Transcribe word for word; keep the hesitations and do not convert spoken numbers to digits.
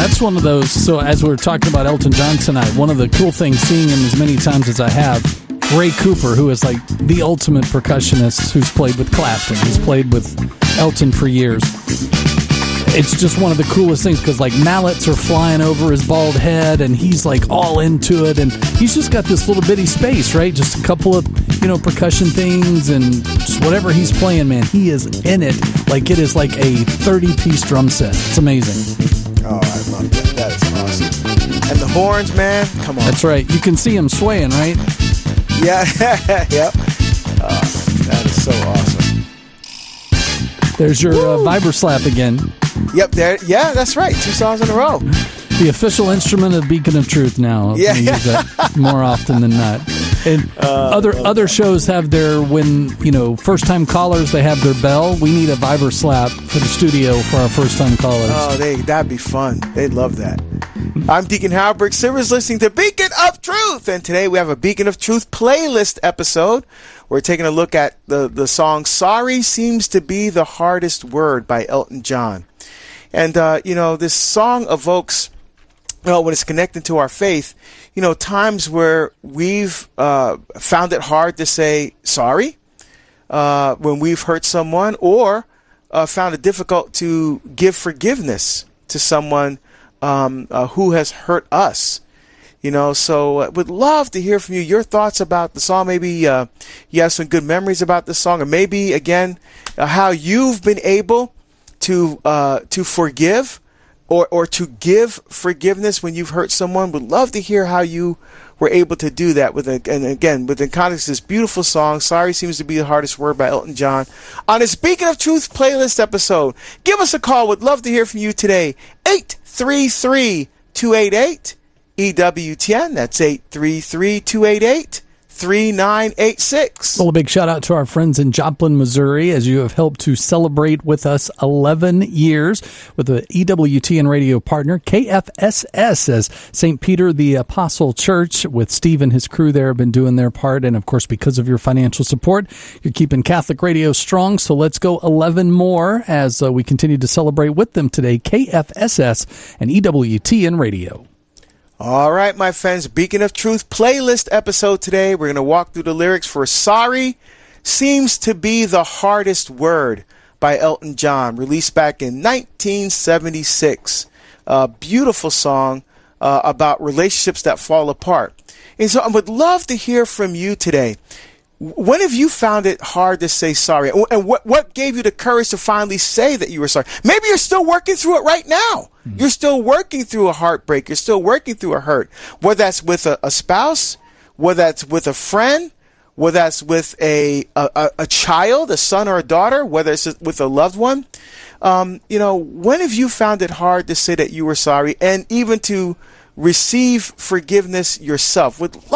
That's one of those. So as we're talking about Elton John tonight, one of the cool things, seeing him as many times as I have, Ray Cooper, who is like the ultimate percussionist, who's played with Clapton, he's played with Elton for years. It's just one of the coolest things because like mallets are flying over his bald head and he's like all into it, and he's just got this little bitty space, right? Just a couple of, you know, percussion things and just whatever he's playing, man, he is in it like it is like a thirty-piece drum set. It's amazing. Oh, I love that. That is awesome. And the horns, man, come on. That's right. You can see him swaying, right? Yeah, yep. Oh, that is so awesome. There's your uh, Viber slap again. Yep, there. Yeah, that's right. Two songs in a row. The official instrument of Beacon of Truth now. Yeah. We use that more often than not. And uh, other other that. shows have their, when, you know, first-time callers, they have their bell. We need a Viber slap for the studio for our first-time callers. Oh, they, that'd be fun. They'd love that. I'm Deacon Howard Brooks Sivers, listening to Beacon of Truth. And today we have a Beacon of Truth playlist episode. We're taking a look at the, the song Sorry Seems to Be the Hardest Word by Elton John. And, uh, you know, this song evokes, well, when it's connected to our faith, you know, times where we've uh, found it hard to say sorry uh, when we've hurt someone, or uh, found it difficult to give forgiveness to someone um, uh, who has hurt us. You know, so uh, would love to hear from you, your thoughts about the song. Maybe uh, you have some good memories about the song, or maybe, again, uh, how you've been able to uh, to forgive or, or to give forgiveness when you've hurt someone. Would love to hear how you were able to do that. With a, and again, within context of this beautiful song, Sorry Seems to Be the Hardest Word by Elton John, on his Beacon of Truth playlist episode. Give us a call. Would love to hear from you today. eight three three, two eight eight, E W T N. That's eight three three, two eight eight, three nine eight six. Well, a big shout out to our friends in Joplin, Missouri, as you have helped to celebrate with us eleven years with the E W T N radio partner, K F S S, as Saint Peter the Apostle Church with Steve and his crew there have been doing their part. And of course, because of your financial support, you're keeping Catholic radio strong. So let's go eleven more as uh, we continue to celebrate with them today, K F S S and E W T N radio. All right, my friends, Beacon of Truth playlist episode today. We're going to walk through the lyrics for Sorry Seems to Be the Hardest Word by Elton John, released back in nineteen seventy-six. A beautiful song uh, about relationships that fall apart. And so I would love to hear from you today. When have you found it hard to say sorry? And what, what gave you the courage to finally say that you were sorry? Maybe you're still working through it right now. Mm-hmm. You're still working through a heartbreak. You're still working through a hurt. Whether that's with a, a spouse, whether that's with a friend, whether that's with a, a, a child, a son or a daughter, whether it's with a loved one. Um, you know, when have you found it hard to say that you were sorry and even to receive forgiveness yourself? Would